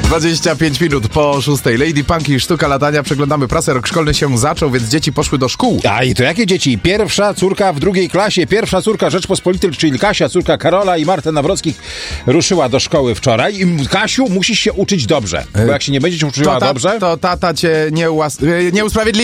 25 minut po 6. Lady Punk i sztuka latania. Przeglądamy prasę. Rok szkolny się zaczął, więc dzieci poszły do szkół. A i to jakie dzieci? Pierwsza córka w drugiej klasie. Pierwsza córka Rzeczpospolitej, czyli Kasia, córka Karola i Marty Nawrockich ruszyła do szkoły wczoraj. I Kasiu, musisz się uczyć dobrze. Bo jak się nie będziesz uczyła dobrze... To tata cię nie usprawiedliwi.